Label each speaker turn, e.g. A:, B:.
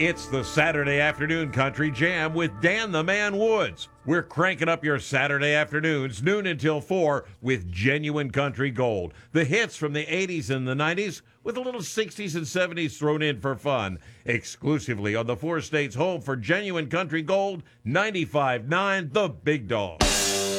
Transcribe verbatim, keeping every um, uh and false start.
A: It's the Saturday Afternoon Country Jam with Dan the Man Woods. We're cranking up your Saturday afternoons, noon until four, with genuine country gold. The hits from the eighties and the nineties, with a little sixties and seventies thrown in for fun. Exclusively on the four states home for genuine country gold, ninety-five point nine The Big Dog.